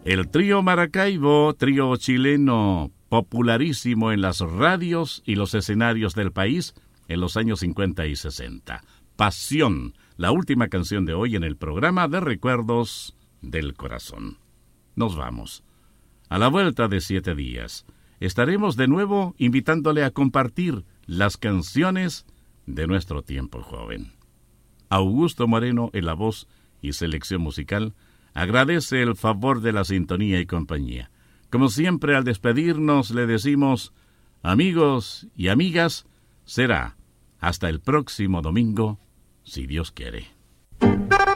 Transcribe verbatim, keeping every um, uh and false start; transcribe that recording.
El trío Maracaibo, trío chileno popularísimo en las radios y los escenarios del país en los años cincuenta y sesenta. Pasión, la última canción de hoy en el programa de Recuerdos del Corazón. Nos vamos. A la vuelta de siete días, estaremos de nuevo invitándole a compartir las canciones de nuestro tiempo joven. Augusto Moreno en la voz y selección musical agradece el favor de la sintonía y compañía. Como siempre, al despedirnos le decimos, amigos y amigas, será hasta el próximo domingo, si Dios quiere.